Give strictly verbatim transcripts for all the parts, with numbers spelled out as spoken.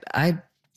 I,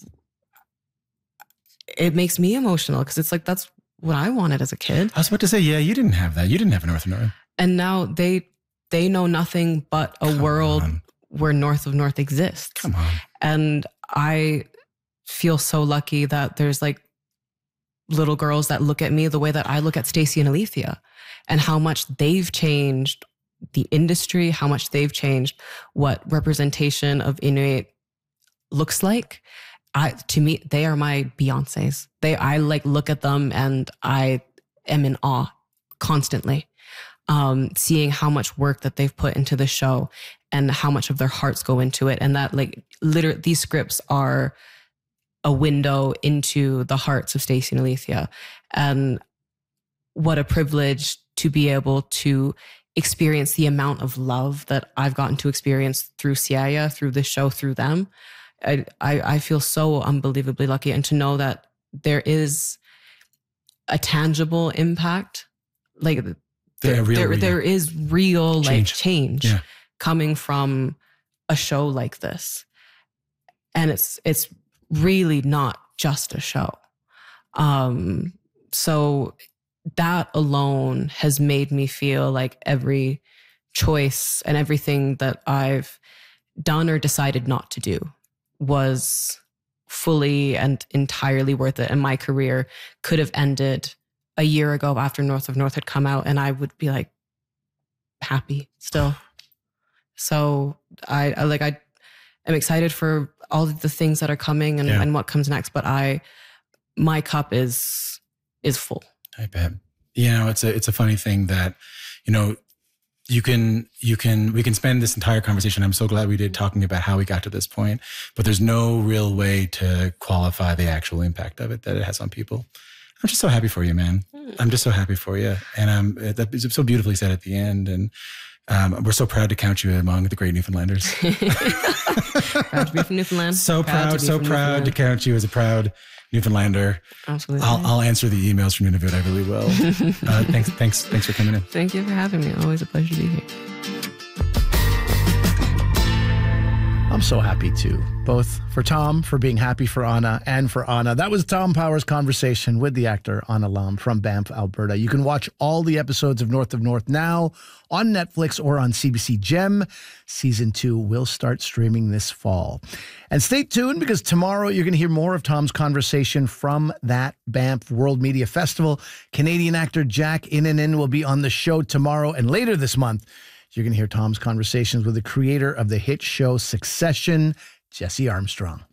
it makes me emotional because it's like, that's what I wanted as a kid. I was about to say, yeah, you didn't have that. You didn't have a North of North. And now they, they know nothing but a Come world on. where North of North exists. Come on. And I feel so lucky that there's like little girls that look at me the way that I look at Stacey and Alethea, and how much they've changed the industry, how much they've changed what representation of Inuit looks like. I, to me, they are my Beyoncés. They, I like look at them and I am in awe constantly. Um, seeing how much work that they've put into the show and how much of their hearts go into it. And that like literally these scripts are a window into the hearts of Stacey and Alethea. And what a privilege to be able to experience the amount of love that I've gotten to experience through Siaya, through this show, through them. I, I, I feel so unbelievably lucky, and to know that there is a tangible impact, like there, real, there, real. there is real Change. like change Yeah. coming from a show like this. And it's, it's really not just a show. Um, so that alone has made me feel like every choice and everything that I've done or decided not to do was fully and entirely worth it. And my career could have ended a year ago after North of North had come out, and I would be like happy still. So I, I like, I am excited for all of the things that are coming and, Yeah. and what comes next. But I, my cup is, is full. I bet. You know, it's a, it's a funny thing that, you know, you can, you can, we can spend this entire conversation. I'm so glad we did, talking about how we got to this point, but there's no real way to qualify the actual impact of it that it has on people. I'm just so happy for you, man. Mm. I'm just so happy for you. And um, that is so beautifully said at the end. And um, we're so proud to count you among the great Newfoundlanders. Proud to be from Newfoundland. So proud, to be so from proud to Newfoundland. count you as a proud Newfoundlander. Absolutely. I'll, I'll answer the emails from Nunavut. I really will. Uh, thanks, thanks, thanks for coming in. Thank you for having me. Always a pleasure to be here. I'm so happy too, both for Tom, for being happy for Anna, and for Anna. That was Tom Power's conversation with the actor Anna Lam from Banff, Alberta. You can watch all the episodes of North of North now on Netflix or on C B C Gem. Season two will start streaming this fall. And stay tuned, because tomorrow you're going to hear more of Tom's conversation from that Banff World Media Festival. Canadian actor Jack Inanen will be on the show tomorrow, and later this month, you're going to hear Tom's conversations with the creator of the hit show Succession, Jesse Armstrong.